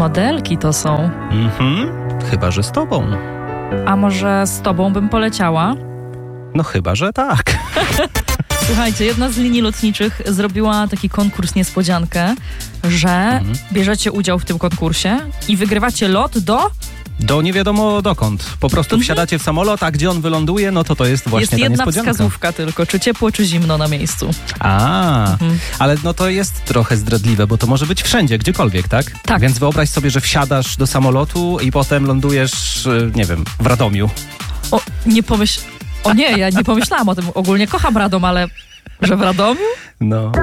Modelki to są. Chyba, że z tobą. A może z tobą bym poleciała? No chyba, że tak. Słuchajcie, jedna z linii lotniczych zrobiła taki konkurs niespodziankę, że bierzecie udział w tym konkursie i wygrywacie lot Do nie wiadomo dokąd. Po prostu wsiadacie w samolot, a gdzie on wyląduje, no to jest właśnie ta jedna niespodzianka. wskazówka tylko, czy ciepło, czy zimno na miejscu. Ale no to jest trochę zdradliwe, bo to może być wszędzie, gdziekolwiek, tak? Tak. Więc wyobraź sobie, że wsiadasz do samolotu i potem lądujesz, nie wiem, w Radomiu. O nie, ja nie pomyślałam o tym. Ogólnie kocham Radom, ale że w Radomiu? No.